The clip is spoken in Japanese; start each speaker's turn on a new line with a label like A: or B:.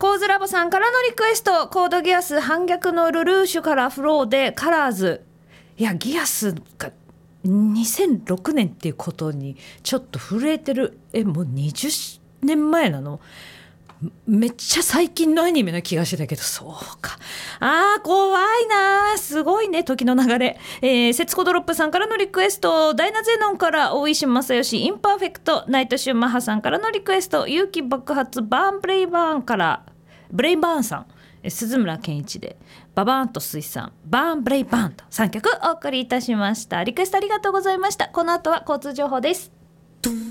A: コーズラボさんからのリクエスト、コードギアス反逆のルルーシュからフローでカラーズ。いやギアスが2006年っていうことにちょっと震えてる。もう20年前なの？めっちゃ最近のアニメな気がしてたけど、そうか。怖いな。すごいね、時の流れ。節子ドロップさんからのリクエスト、ダイナゼノンから大石正義インパーフェクト、ナイトシューマッハさんからのリクエスト、勇気爆発バーンブレイバーンからブレイバーンさん、鈴村健一でババーンと水産バーンブレイバーンと3曲お送りいたしました。リクエストありがとうございました。この後は交通情報です。